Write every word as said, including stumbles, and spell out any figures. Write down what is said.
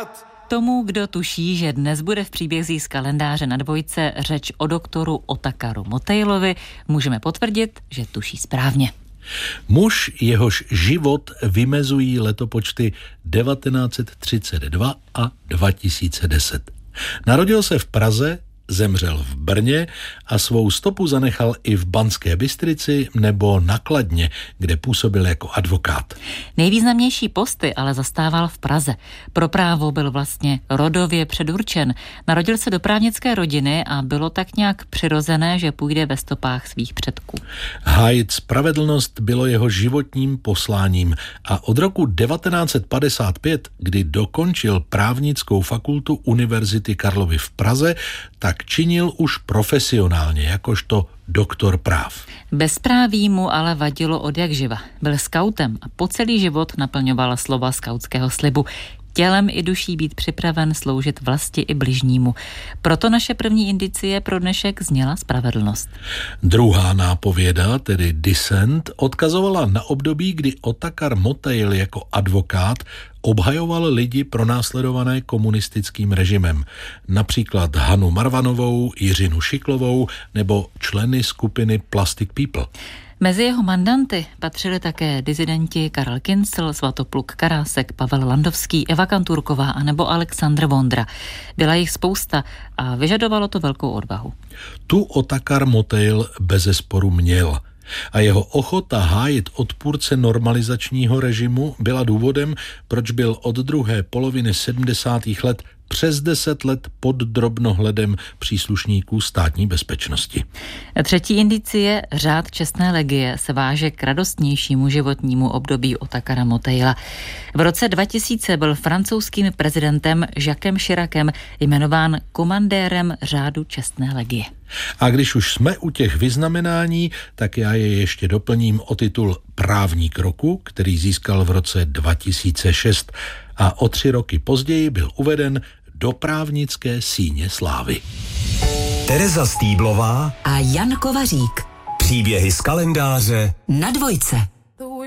Tomu, kdo tuší, že dnes bude v příbězích z kalendáře na Dvojce řeč o doktoru Otakaru Motejlovi, můžeme potvrdit, že tuší správně. Muž, jehož život vymezují letopočty devatenáct set třicet dva a dva tisíce deset. Narodil se v Praze, zemřel v Brně a svou stopu zanechal i v Banské Bystrici nebo na Kladně, kde působil jako advokát. Nejvýznamnější posty ale zastával v Praze. Pro právo byl vlastně rodově předurčen. Narodil se do právnické rodiny a bylo tak nějak přirozené, že půjde ve stopách svých předků. Hájit spravedlnost bylo jeho životním posláním a od roku devatenáct set padesát pět, kdy dokončil právnickou fakultu Univerzity Karlovy v Praze, tak činil už profesionálně, jakožto doktor práv. Bezpráví mu ale vadilo odjakživa. Byl skautem a po celý život naplňoval slova skautského slibu. Tělem i duší být připraven sloužit vlasti i bližnímu. Proto naše první indicie pro dnešek zněla spravedlnost. Druhá nápověda, tedy dissent, odkazovala na období, kdy Otakar Motejl jako advokát obhajoval lidi pronásledované komunistickým režimem. Například Hanu Marvanovou, Jiřinu Šiklovou nebo členy skupiny Plastic People. Mezi jeho mandanty patřili také dizidenti Karel Kincl, Svatopluk Karásek, Pavel Landovský, Eva Kanturková a nebo Alexandr Vondra. Byla jich spousta a vyžadovalo to velkou odvahu. Tu Otakar Motejl bezesporu měl. A jeho ochota hájit odpůrce normalizačního režimu byla důvodem, proč byl od druhé poloviny sedmdesátých let přes deset let pod drobnohledem příslušníků státní bezpečnosti. Třetí indicie, řád čestné legie, se váže k radostnějšímu životnímu období Otakara Motejla. V roce dva tisíce byl francouzským prezidentem Jacquesem Chiracem jmenován komandérem řádu čestné legie. A když už jsme u těch vyznamenání, tak já je ještě doplním o titul Právník roku, který získal v roce dva tisíce šest a o tři roky později byl uveden do právnické síně slávy. Tereza Stýblová a Jan Kovařík. Příběhy z kalendáře na Dvojce.